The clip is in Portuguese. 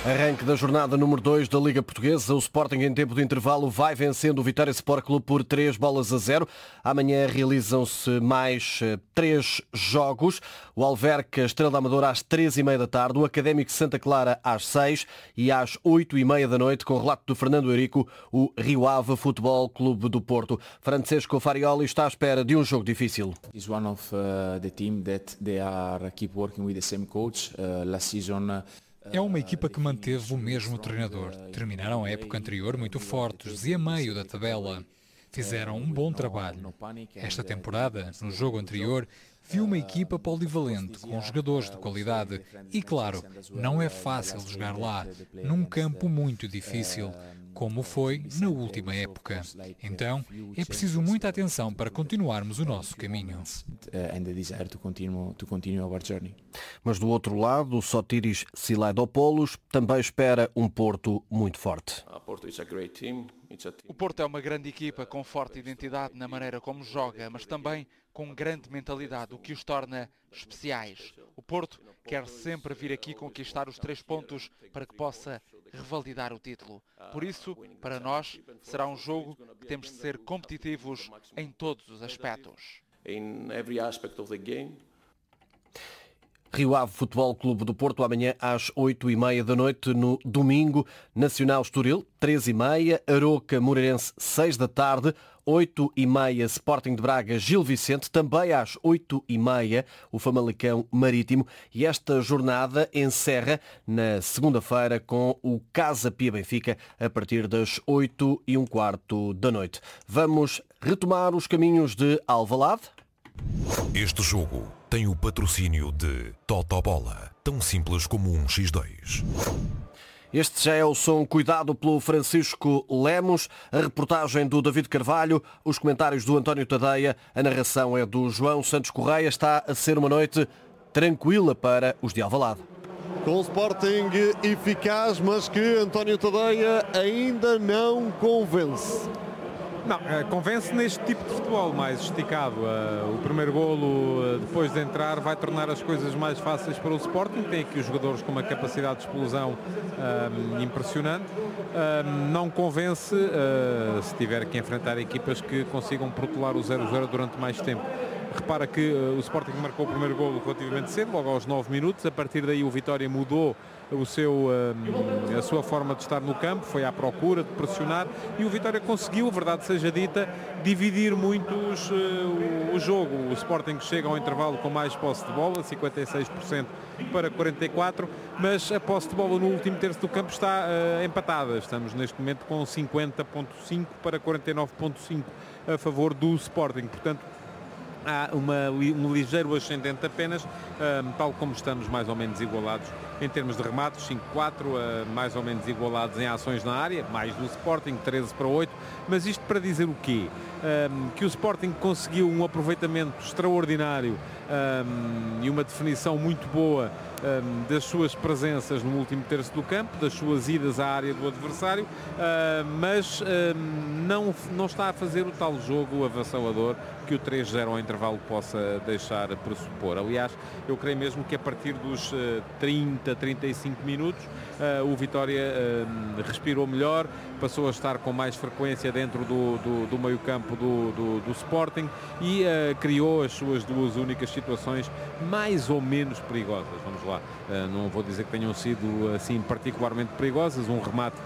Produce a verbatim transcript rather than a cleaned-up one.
Arranque da jornada número dois da Liga Portuguesa. O Sporting, em tempo de intervalo, vai vencendo o Vitória Sport Clube por três bolas a zero. Amanhã realizam-se mais eh, três jogos. O Alverca, Estrela da Amadora, às três e meia da tarde. O Académico Santa Clara, às seis. E às oito e meia da noite, com o relato do Fernando Eurico, o Rio Ave Futebol Clube do Porto. Francesco Farioli está à espera de um jogo difícil. Is one of uh, the team that they are keep working with the same coach. Uh, last season. É uma equipa que manteve o mesmo treinador. Terminaram a época anterior muito fortes e a meio da tabela. Fizeram um bom trabalho. Esta temporada, no jogo anterior, vi uma equipa polivalente, com jogadores de qualidade. E claro, não é fácil jogar lá, num campo muito difícil, como foi na última época. Então, é preciso muita atenção para continuarmos o nosso caminho. Mas do outro lado, o Sotiris Silaidopoulos também espera um Porto muito forte. O Porto é uma grande equipa com forte identidade na maneira como joga, mas também com grande mentalidade, o que os torna especiais. O Porto quer sempre vir aqui conquistar os três pontos para que possa revalidar o título. Por isso, para nós, será um jogo que temos de ser competitivos em todos os aspectos. Rio Ave Futebol Clube do Porto, amanhã às oito e meia da noite. No domingo, Nacional Estoril, três e meia. Aroca Moreirense, seis da tarde. oito e meia, Sporting de Braga, Gil Vicente. Também às oito e meia, o Famalicão Marítimo. E esta jornada encerra na segunda-feira com o Casa Pia Benfica a partir das oito e um quarto da noite. Vamos retomar os caminhos de Alvalade. Este jogo tem o patrocínio de Totobola, tão simples como um xis dois. Este já é o som cuidado pelo Francisco Lemos, a reportagem do David Carvalho, os comentários do António Tadeia, a narração é do João Santos Correia. Está a ser uma noite tranquila para os de Alvalade. Com o Sporting eficaz, mas que António Tadeia ainda não convence. Não, convence neste tipo de futebol mais esticado. O primeiro golo, depois de entrar, vai tornar as coisas mais fáceis para o Sporting. Tem aqui os jogadores com uma capacidade de explosão um, impressionante. Um, não convence uh, se tiver que enfrentar equipas que consigam protelar o zero a zero durante mais tempo. Repara que uh, o Sporting marcou o primeiro golo relativamente cedo, logo aos nove minutos. A partir daí o Vitória mudou o seu, um, a sua forma de estar no campo, foi à procura de pressionar e o Vitória conseguiu, verdade seja dita, dividir muito os, uh, o, o jogo. O Sporting chega ao intervalo com mais posse de bola, cinquenta e seis por cento para quarenta e quatro por cento, mas a posse de bola no último terço do campo está uh, empatada. Estamos neste momento com cinquenta vírgula cinco para quarenta e nove vírgula cinco a favor do Sporting. Portanto, há uma, um ligeiro ascendente apenas, um, tal como estamos mais ou menos igualados em termos de remates, cinco a quatro, uh, mais ou menos igualados em ações na área, mais do Sporting, treze para oito, mas isto para dizer o quê? Um, que o Sporting conseguiu um aproveitamento extraordinário um, e uma definição muito boa um, das suas presenças no último terço do campo, das suas idas à área do adversário, uh, mas um, não, não está a fazer o tal jogo avassalador que o três a zero ao intervalo possa deixar pressupor. Aliás, eu creio mesmo que a partir dos uh, trinta, trinta e cinco minutos uh, o Vitória uh, respirou melhor, passou a estar com mais frequência dentro do, do, do meio-campo do, do, do Sporting e uh, criou as suas duas únicas situações mais ou menos perigosas. Vamos lá, uh, não vou dizer que tenham sido assim particularmente perigosas. Um remate